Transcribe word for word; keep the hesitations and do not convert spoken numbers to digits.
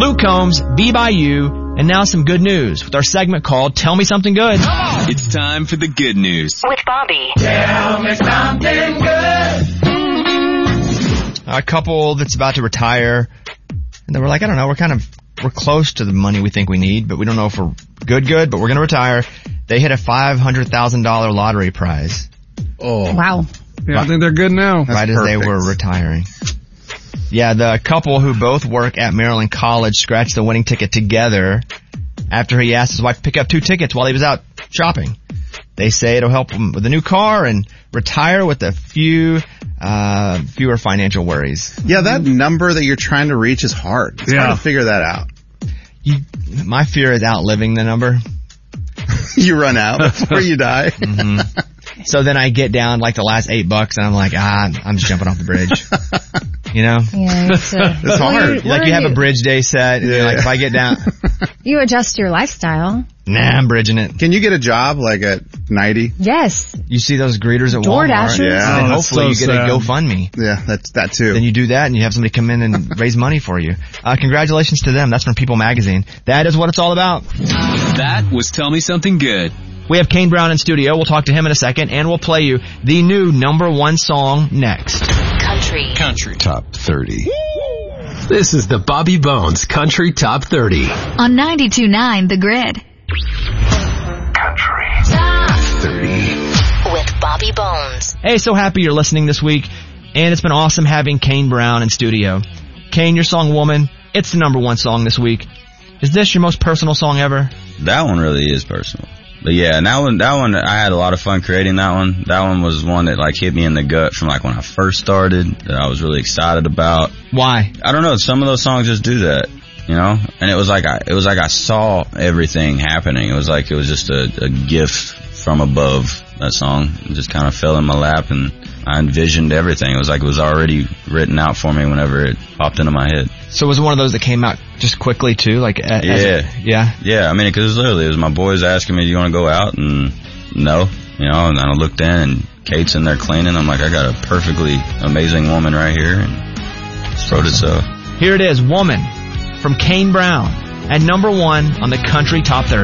Luke Combs, Be By You, and now some good news with our segment called Tell Me Something Good. It's time for the good news. With Bobby. Tell me something good. A couple that's about to retire, and they were like, I don't know, we're kind of, we're close to the money we think we need, but we don't know if we're good, good, but we're going to retire. They hit a five hundred thousand dollars lottery prize. Oh. Wow. Yeah, I think they're good now. Right as they were retiring. Yeah, the couple who both work at Maryland College scratched the winning ticket together after he asked his wife to pick up two tickets while he was out shopping. They say it'll help him with a new car and retire with a few, uh, fewer financial worries. Yeah, that number that you're trying to reach is hard. It's Yeah. hard to figure that out. You, my fear is outliving the number. You run out before you die. Mm-hmm. So then I get down like the last eight bucks and I'm like, ah, I'm just jumping off the bridge. You know? Yeah, it's, uh, It's hard. Like you have a bridge day set and Yeah. you're like, if I get down, You adjust your lifestyle. nah, I'm bridging it. Can you get a job like at ninety? Yes. You see those greeters at Door Walmart? dashers. Yeah. And Oh, hopefully that's you so get a sad. GoFundMe. Yeah, that's that too. Then you do that and you have somebody come in and raise money for you. Uh, congratulations to them. That's from People Magazine. That is what it's all about. That was Tell Me Something Good. We have Kane Brown in studio. We'll talk to him in a second and we'll play you the new number one song next. Country. Country. Top thirty. This is the Bobby Bones Country Top thirty. On ninety-two point nine The Grid. Country thirty. With Bobby Bones. Hey, so happy you're listening this week. And it's been awesome having Kane Brown in studio. Kane, your song Woman, it's the number one song this week. Is this your most personal song ever? That one really is personal. But yeah, and that one, that one, I had a lot of fun creating that one. That one was one that like hit me in the gut from like when I first started, that I was really excited about. Why? I don't know, some of those songs just do that, you know? And it was like I, it was like I saw everything happening. It was like it was just a, a gift from above, that song. It just kind of fell in my lap and I envisioned everything. It was like it was already written out for me whenever it popped into my head. So was it one of those that came out just quickly too? Like, a- Yeah. as a- yeah. Yeah, I mean, because it was literally, it was my boys asking me, do you want to go out? And no, you know, and then I looked in and Kate's in there cleaning. I'm like, I got a perfectly amazing woman right here. And just wrote it so. Here it is, Woman from Kane Brown at number one on the Country Top thirty.